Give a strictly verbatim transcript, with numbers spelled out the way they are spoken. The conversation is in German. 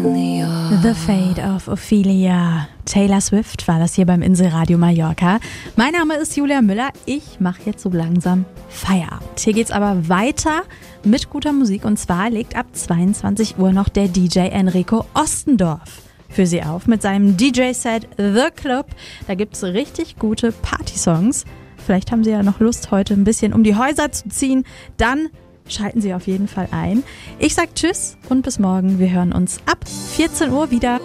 The Fate of Ophelia. Taylor Swift war das hier beim Inselradio Mallorca. Mein Name ist Julia Müller. Ich mache jetzt so langsam Feierabend. Hier geht's aber weiter mit guter Musik. Und zwar legt ab zweiundzwanzig Uhr noch der D J Enrico Ostendorf für Sie auf mit seinem D J-Set The Club. Da gibt's richtig gute Party-Songs. Vielleicht haben Sie ja noch Lust, heute ein bisschen um die Häuser zu ziehen. Dann schalten Sie auf jeden Fall ein. Ich sag Tschüss und bis morgen. Wir hören uns ab vierzehn Uhr wieder.